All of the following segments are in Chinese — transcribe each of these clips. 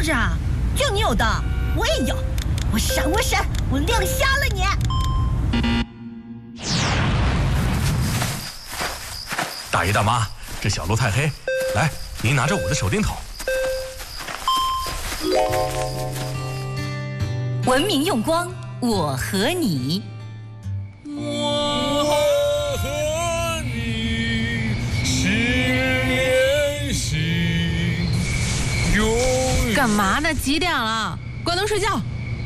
就是啊，就你有的，我也有，我闪，我亮瞎了你！ 大爷大妈，这小路太黑，来，您拿着我的手电筒。 文明用光，我和你。 我和你是连心，永远。 干嘛呢？几点了？关灯睡觉。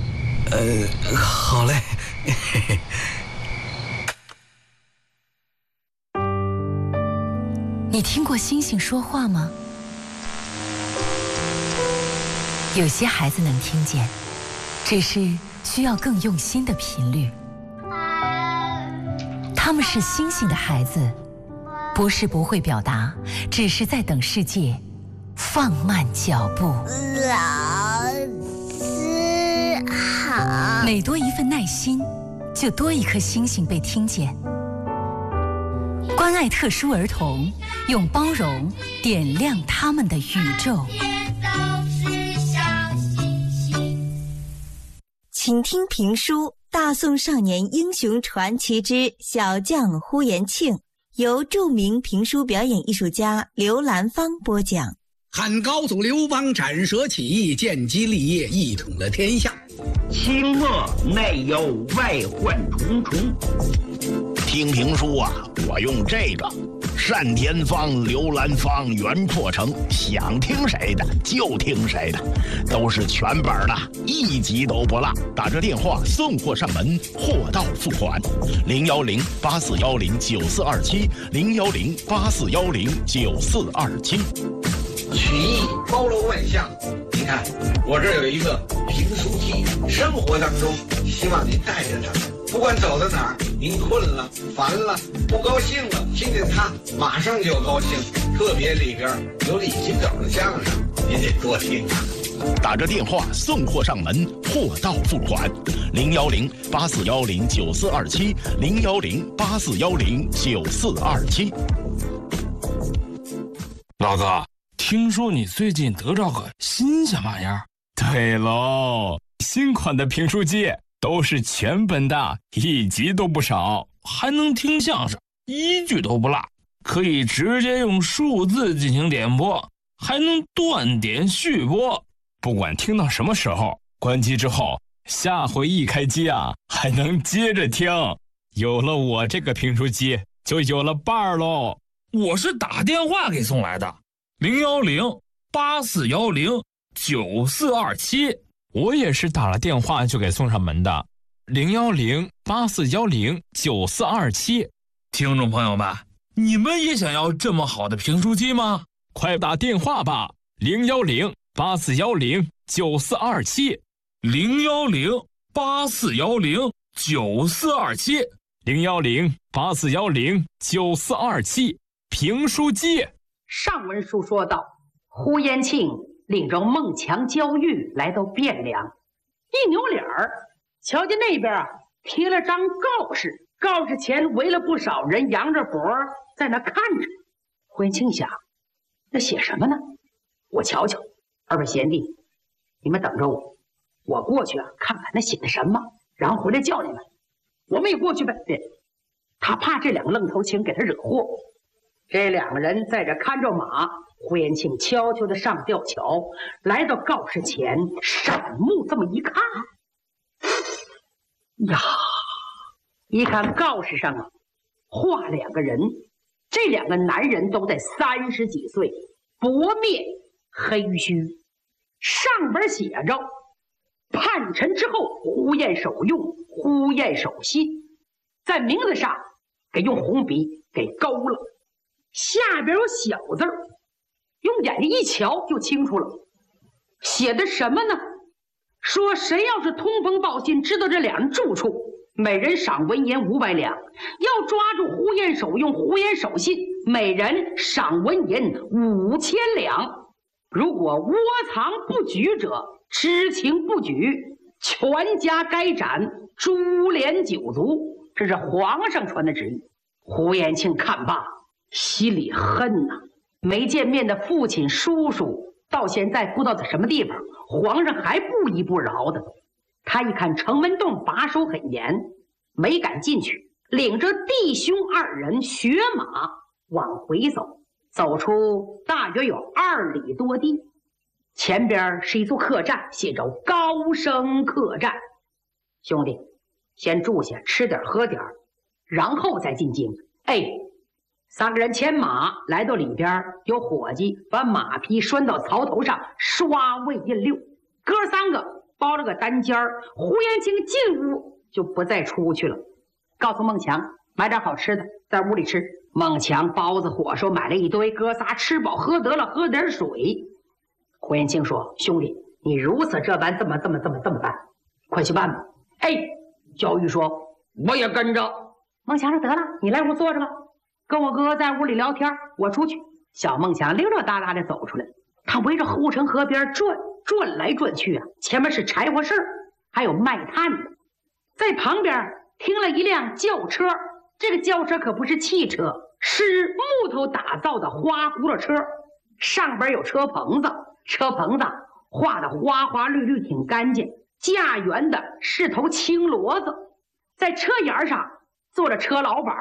好嘞。 你听过星星说话吗？有些孩子能听见，只是需要更用心的频率。他们是星星的孩子，不是不会表达，只是在等世界放慢脚步。 老师好。 每多一份耐心，就多一颗星星被听见。关爱特殊儿童，用包容点亮他们的宇宙。 请听评书《大宋少年英雄传奇之小将呼延庆》，由著名评书表演艺术家刘兰芳播讲。 汉高祖刘邦斩蛇起义，建基立业，一统了天下。 清末内忧外患重重。 听评书啊，我用这个单田芳、刘兰芳、袁阔成，想听谁的就听谁的，都是全本的，一集都不落。打这电话送货上门，货到付款。010-8410-9427，010-8410-9427。 曲艺包罗万象，你看我这儿有一个评书机，生活当中希望您带着它，不管走到哪儿，您困了、烦了、不高兴了，听见它马上就高兴。特别里边有李金斗的相声，您得多听啊。 打着电话送货上门，货到付款。010-8410-9427，010-8410-9427。 老哥，听说你最近得着个新鲜玩意儿？ 对喽，新款的评书机都是全本的，一集都不少， 还能听相声，一句都不落，可以直接用数字进行点播，还能断点续播。 不管听到什么时候，关机之后，下回一开机啊，还能接着听。有了我这个评书机，就有了伴儿喽。 我是打电话给送来的，010-8410-9427。 我也是打了电话就给送上门的，010-8410-9427。 听众朋友们，你们也想要这么好的评书机吗？ 快打电话吧，010-8410-9427。 010-8410-9427。 010-8410-9427。评书机。 上文书说到，呼延庆领着孟强、焦裕来到汴梁，一扭脸儿，瞧见那边贴了张告示，告示前围了不少人，扬着脖在那看着。呼延庆想，那写什么呢？我瞧瞧。二位贤弟，你们等着我，我过去看看那写的什么，然后回来叫你们。我们也过去呗。他怕这两个愣头青给他惹祸。这两个人在这看着马，呼延庆悄悄地上吊桥，来到告示前，闪目这么一看，呀，一看告示上画两个人，这两个男人都在30几岁，薄面黑须，上边写着叛臣之后呼延守用、呼延守信，在名字上给用红笔给勾了。下边有小字儿，用眼睛一瞧就清楚了，写的什么呢？说谁要是通风报信，知道这两人住处，每人赏文银500两；要抓住呼延守用、呼延守信，每人赏文银5000两。如果窝藏不举者，知情不举，全家该斩，株连9族。这是皇上传的旨意。呼延庆看罢，心里恨呐，没见面的父亲叔叔到现在不知道在什么地方，皇上还不依不饶的。他一看城门洞把守很严，没敢进去，领着弟兄2人学马往回走，走出大约有2里多地。前边是一座客栈，写着高升客栈。兄弟，先住下，吃点喝点，然后再进京。3个人牵马来到里边，有伙计把马匹拴到槽头上，刷位印溜。哥3个包了个单间儿。胡延庆进屋就不再出去了，告诉孟强买点好吃的，在屋里吃。孟强包子火烧买了一堆，哥仨吃饱喝得了，喝点水。胡延庆说：“兄弟，你如此这般，这么办，快去办吧。”焦裕说：“我也跟着。”孟强说：“得了，你来屋坐着吧，跟我哥在屋里聊天，我出去。”小孟强溜溜达达的走出来，他围着护城河边转来转去啊，前面是柴火市，还有卖炭的，在旁边停了一辆轿车。这个轿车可不是汽车，是木头打造的花轱辘车，上边有车棚子，车棚子画的花花绿绿，挺干净。驾辕的是头青骡子，在车沿上坐着车老板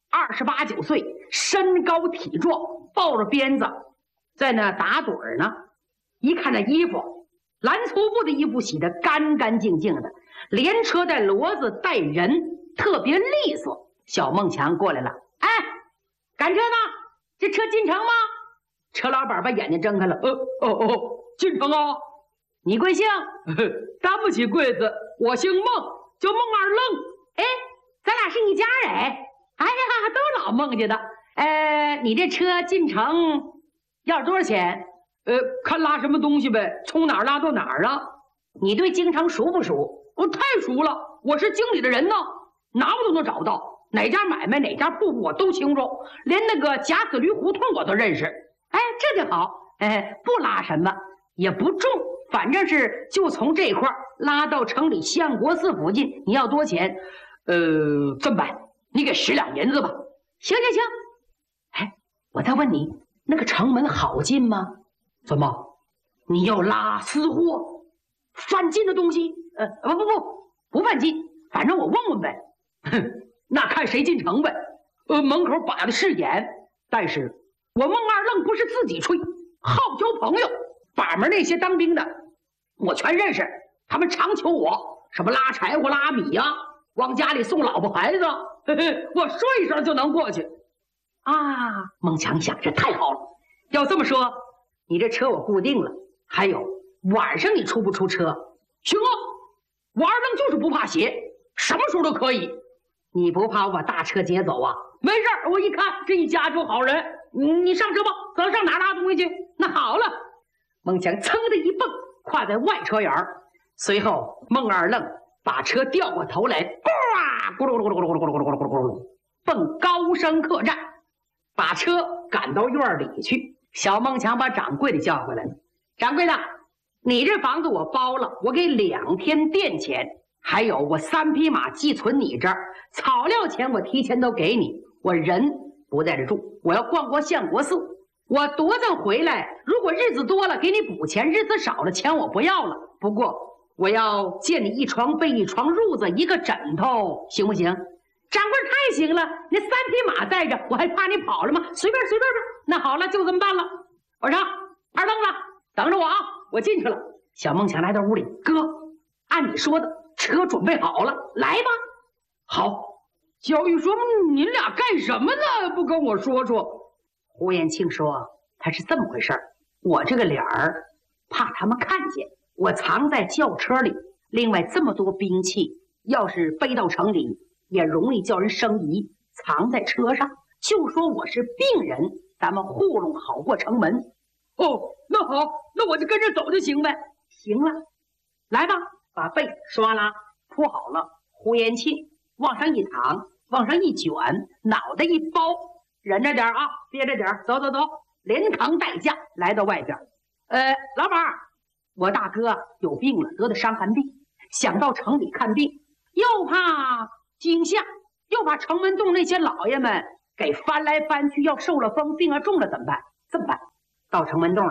，28、9岁，身高体壮，抱着鞭子在那打盹呢。一看那衣服，蓝粗布的衣服洗得干干净净的，连车带骡子带人，特别利索。小孟强过来了，赶车呢？这车进城吗？车老板把眼睛睁开了，进城啊。你贵姓？担不起贵子，我姓孟，叫孟二愣。咱俩是一家人。都老孟家的。你这车进城要多少钱？看拉什么东西呗，从哪儿拉到哪儿啊？你对京城熟不熟？我太熟了，我是京里的人呢，哪我都能找到，哪家买卖哪家铺我都清楚，连那个假死驴胡同我都认识。这就好。不拉什么，也不重，反正是就从这块拉到城里相国寺附近。你要多钱？这么办，你给10两银子吧。行。我再问你，那个城门好进吗？怎么，你要拉私货，犯禁的东西？不犯禁，反正我问问呗。那看谁进城呗。门口把的是严，但是我孟二愣不是自己吹，好交朋友。把门那些当兵的我全认识，他们常求我什么拉柴火拉米呀，往家里送老婆孩子，我说一声就能过去。孟强想，这太好了，要这么说，你这车我固定了，还有晚上你出不出车？行啊，我二愣就是不怕邪，什么时候都可以。你不怕我把大车劫走啊？没事，我一看这一家就好人。你上车吧，咱上哪拉东西去？那好了。孟强噌的一蹦，跨在外车沿儿，随后孟二愣把车调过头来，咕噜咕噜咕噜咕噜咕噜咕噜咕噜咕噜咕噜，奔高升客栈，把车赶到院里去。小孟强把掌柜的叫回来了，掌柜的，你这房子我包了，我给2天店钱，还有我3匹马寄存你这儿，草料钱我提前都给你，我人不在这住，我要逛过相国寺，我多赠回来，如果日子多了给你补钱，日子少了钱我不要了。不过我要借你1床被、1床褥子、1个枕头，行不行？掌柜太行了，那3匹马在这，我还怕你跑了吗？随便吧。那好了，就这么办了。我说二愣子，等着我啊，我进去了。小孟强来到屋里，哥，按你说的，车准备好了，来吧。好。焦裕说：“您俩干什么呢？不跟我说说？”胡延庆说：“他是这么回事儿，我这个脸儿怕他们看见，我藏在轿车里。另外这么多兵器，要是背到城里，也容易叫人生疑。藏在车上，就说我是病人，咱们糊弄好过城门。”那好，那我就跟着走就行呗。行了，来吧，把被刷啦铺好了。胡延庆往上一躺，往上一卷，脑袋一包，忍着点啊，憋着点，走，连扛带架来到外边。老板，我大哥有病了，得的伤寒病，想到城里看病，又怕惊吓，又怕城门洞那些老爷们给翻来翻去，要受了风，病重了怎么办？这么办，到城门洞了，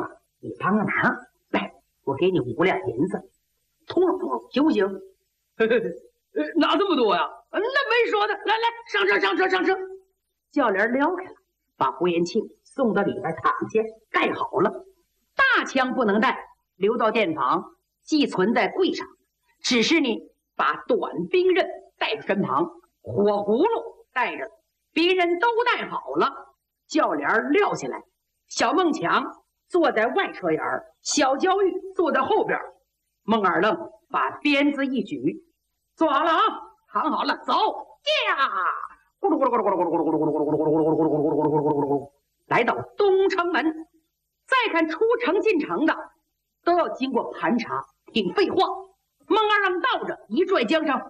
你帮个忙，来，我给你5两银子，通融通融，行不行？哪这么多呀？那没说的，来，上车。轿帘撩开了，把胡延庆送到里边躺下，盖好了。大枪不能带，留到店房寄存在柜上。只是你把短兵刃带着身旁，火葫芦带着，别人都带好了。轿帘撂下来，小孟强坐在外车沿儿，小焦玉坐在后边。孟二愣把鞭子一举，做好了啊，躺好了，走呀！咕噜咕噜咕噜咕噜咕噜咕噜咕噜咕噜咕噜咕噜咕噜咕噜咕噜咕噜，来到东城门。再看出城进城的，都要经过盘查，挺废话。孟二愣倒着一拽缰绳，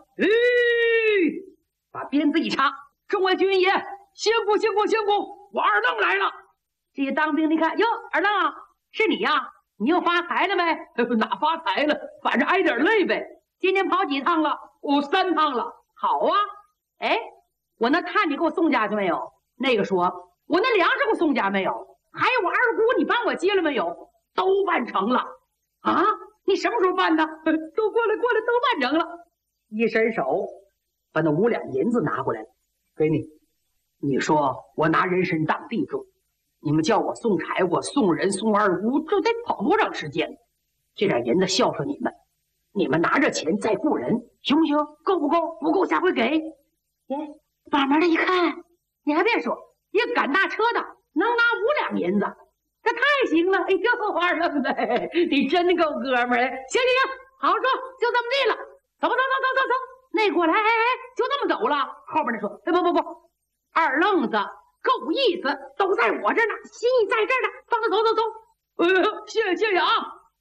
把鞭子一插，众位军爷，辛苦，我二愣来了。这些当兵的看，哟，二愣啊，是你呀？你又发财了没？哪发财了？反正挨点累呗。今天跑几趟了？3趟了。好啊。哎，我那炭你给我送家去没有？那个说，我那粮食给我送家没有？还有我二姑，你帮我接了没有？都办成了。啊？你什么时候办的？都过来，都办成了。一伸手，把那5两银子拿过来，给你。你说我拿人参当地种，你们叫我送柴火、送人、送二姑，这得跑多长时间？这点银子孝顺你们，你们拿着钱再雇人，行不行？够不够？不够下回给。慢慢的一看，你还别说，一个赶大车的能拿5两银子，这太行了！哎呦，二愣子，你真够哥们儿！行，好说，就这么地了。走，那过来，就这么走了。后边那说，不，二愣子够意思，都在我这儿呢，心意在这儿呢。走。谢谢啊！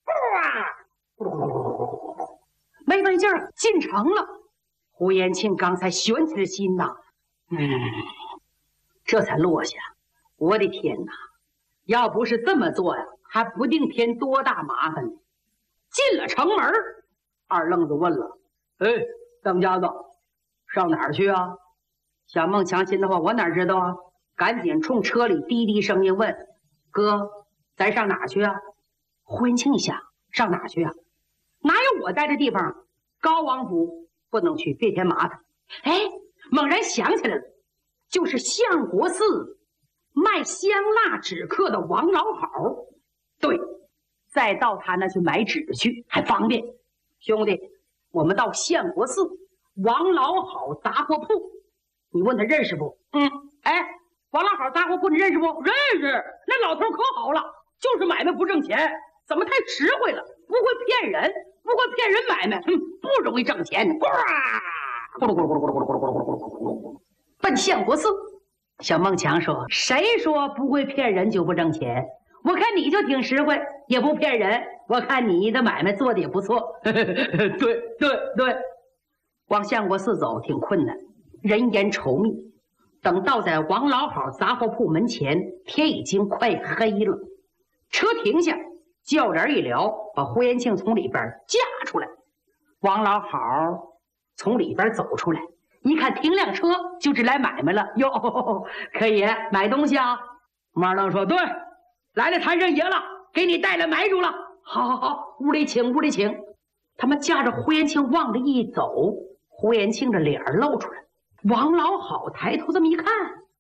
没劲儿，进城了。胡延庆刚才悬起的心呐，这才落下。我的天哪！要不是这么做呀，还不定添多大麻烦呢。进了城门，二愣子问了：“当家子，上哪儿去啊？”小孟强心的话，我哪知道啊？赶紧冲车里低低声音问：“哥，咱上哪儿去啊？”胡延庆一想，上哪儿去啊？哪有我在这地方？高王府不能去，别添麻烦。猛然想起来了，就是相国寺卖香蜡纸客的王老好。对，再到他那去买纸去还方便。兄弟，我们到相国寺王老好杂货铺，你问他认识不？王老好杂货铺你认识不？认识，那老头可好了，就是买卖不挣钱，怎么太实惠了？不会骗人，不会骗人买卖，不容易挣钱。咕噜咕噜咕噜咕噜咕噜咕噜咕噜咕噜咕噜，奔相国寺。小孟强说：“谁说不会骗人就不挣钱？我看你就挺实惠，也不骗人。我看你的买卖做的也不错。”对，往相国寺走挺困难，人烟稠密。等到在王老好杂货铺门前，天已经快黑了。车停下，轿帘一撩，把胡延庆从里边架出来。王老好从里边走出来，一看停辆车，就是来买卖了。哟，可以买东西啊？马愣说：“对，来了财神爷了，给你带来买主了。好，屋里请。”他们架着胡延庆往里一走，胡延庆的脸露出来。王老好抬头这么一看，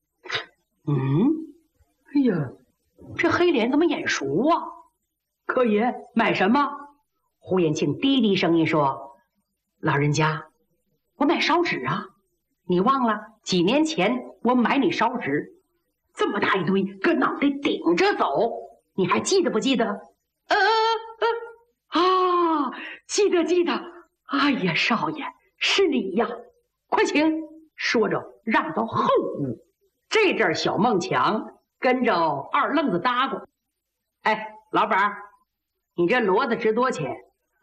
哎呀，这黑脸怎么眼熟啊？客爷买什么？胡延庆低低声音说：“老人家，我买烧纸啊。你忘了几年前我买你烧纸，这么大一堆，搁脑袋顶着走，你还记得不记得？”记得。哎呀，少爷，是你呀，快请。说着让到后屋。这阵小孟强跟着二愣子搭过。老板，你这骡子值多钱？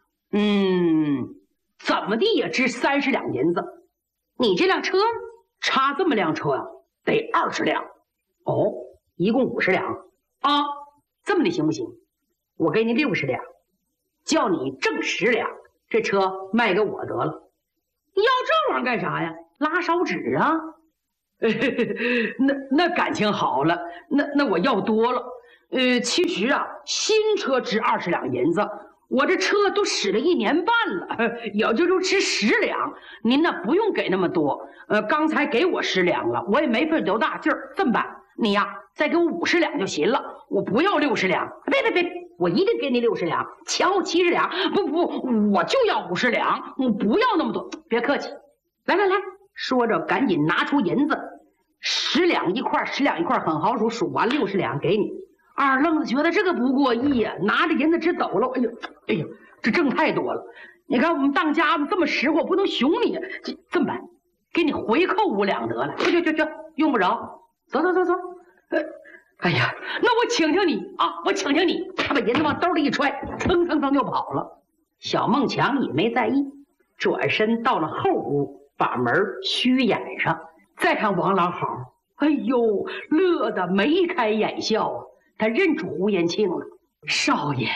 怎么地也值30两银子。你这辆车差这么辆车呀，得20两。一共50两啊？这么的行不行？我给你60两，叫你挣10两，这车卖给我得了。要这玩意儿干啥呀？拉烧纸啊？那感情好了，那我要多了。 其实啊，新车值20两银子，我这车都使了1年半了，也就值10两。您呢不用给那么多，刚才给我10两了，我也没费多大劲儿。这么办，你呀再给我50两就行了，我不要60两。别，我一定给你60两，抢我70两。不，我就要50两，我不要那么多。别客气，来，说着赶紧拿出银子，10两一块，10两一块，很好数，数完60两给你。二愣子觉得这个不过意呀，拿着银子直抖了。哎呦，这挣太多了！你看我们当家的这么实惠，不能熊你。这么办，给你回扣5两得了。去，用不着。走。哎呀，那我请你啊，我请你。他把银子往兜里一揣，蹭就跑了。小孟强也没在意，转身到了后屋，把门虚掩上。再看王老好，哎呦，乐得眉开眼笑啊！他认出胡延庆了。少爷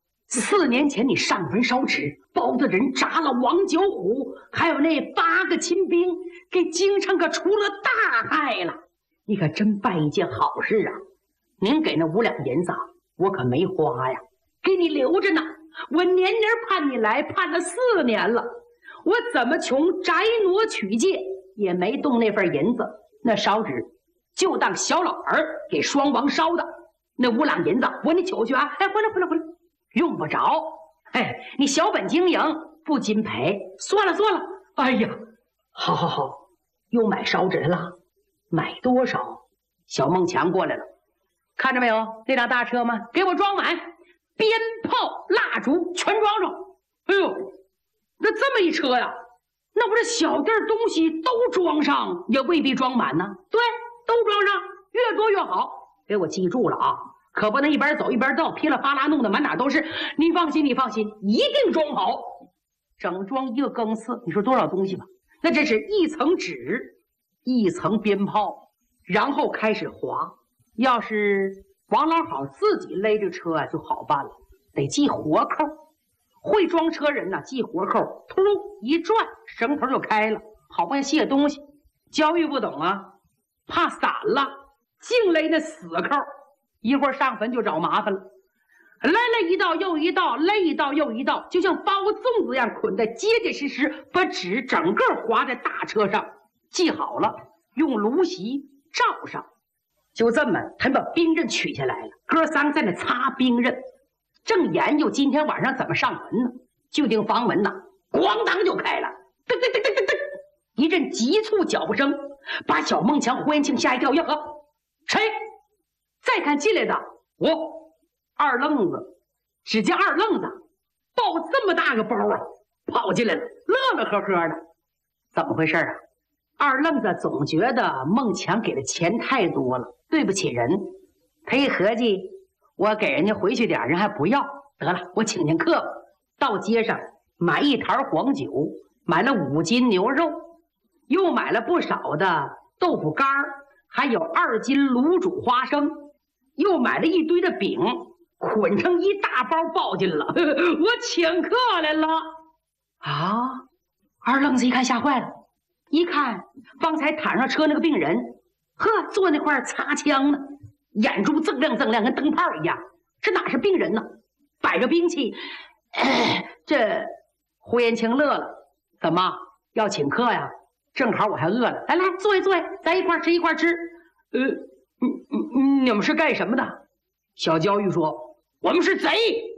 ，4年前你上坟烧纸，包大人铡了王九虎，还有那8个亲兵，给京城可出了大害了。你可真办一件好事啊！您给那5两银子，我可没花呀，给你留着呢。我年盼你来，盼了4年了，我怎么穷宅挪取借也没动那份银子。那烧纸就当小老儿给双王烧的。那5两银子我你取去啊！哎，回来，用不着。哎，你小本经营不禁赔，算了。哎呀，好，又买烧纸了，买多少？小孟强过来了，看着没有那辆大车吗？给我装满，鞭炮蜡烛全装上。哎呦，那这么一车呀，那我这小地儿东西都装上也未必装满呢。对，都装上，越多越好。给我记住了啊，可不能一边走一边倒，噼里啪啦弄得满哪都是。你放心，一定装好，整装1个更次。你说多少东西吧？那这是1层纸，1层鞭炮，然后开始划。要是王老好自己勒着车啊，就好办了，得系活扣。会装车人呐，系活扣，突一转，绳头就开了，好不像卸东西。焦裕不懂啊，怕散了。净勒那死扣，一会儿上坟就找麻烦了。勒一道又一道，勒一道又一道，就像包粽子一样捆得结结实实，把纸整个划在大车上，系好了，用芦席罩上。就这么，他把兵刃取下来了，哥仨在那擦兵刃，正研究今天晚上怎么上坟呢。就听房门呐，咣当就开了，噔，一阵急促脚步声，把小孟强、胡延庆吓一跳。呀呵！谁？再看进来的，我二愣子。只见二愣子抱这么大个包啊，跑进来了，乐呵的。怎么回事啊？二愣子总觉得孟强给的钱太多了，对不起人。他一合计，我给人家回去点，人还不要，得了，我请客。到街上买1坛黄酒，买了5斤牛肉，又买了不少的豆腐干，还有2斤卤煮花生，又买了一堆的饼，捆成一大包抱进了。我请客来了啊！二愣子一看吓坏了，一看方才躺上车那个病人，呵，坐那块擦枪呢，眼珠锃亮跟灯泡一样，这哪是病人呢？摆着兵器。这胡延庆乐了，怎么要请客呀？正好我还饿了，来坐一坐，咱一块吃。你们是干什么的？小焦裕说：“我们是贼。”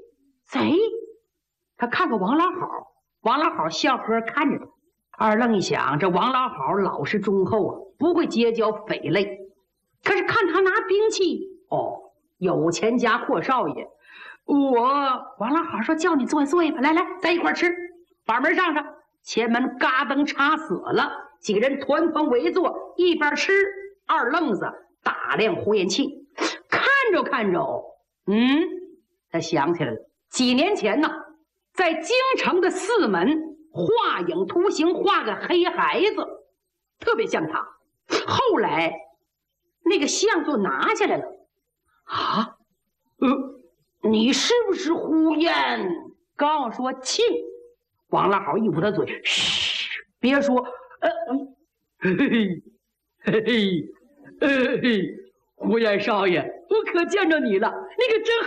他看看王老好，王老好笑呵看着他。二愣一想，这王老好老实忠厚啊，不会结交匪类。可是看他拿兵器，有钱家阔少爷。王老好说：“叫你坐一坐吧，来，咱一块吃。”把门上，前门嘎噔插死了，几个人团团围坐，一边吃。二愣子打量胡延庆，看着，他想起来了，几年前呢，在京城的4门画影图形画个黑孩子，特别像他。后来那个像就拿下来了。啊，你是不是胡延？刚说庆，王老好一捂他嘴，嘘，别说， 胡延少爷，我可见着你了，你可真